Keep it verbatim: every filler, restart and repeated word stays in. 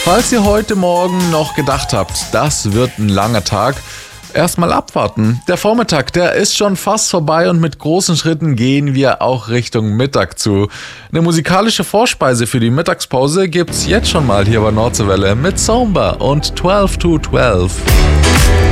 Falls ihr heute Morgen noch gedacht habt, das wird ein langer Tag, erstmal abwarten. Der Vormittag, der ist schon fast vorbei und mit großen Schritten gehen wir auch Richtung Mittag zu. Eine musikalische Vorspeise für die Mittagspause gibt's jetzt schon mal hier bei Nordseewelle mit Somba und zwölf to zwölf.